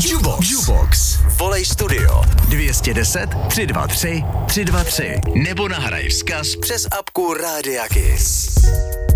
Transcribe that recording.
Jubox. Volej studio 210 323 323 nebo nahraj vzkaz přes apku Rádia Kiss.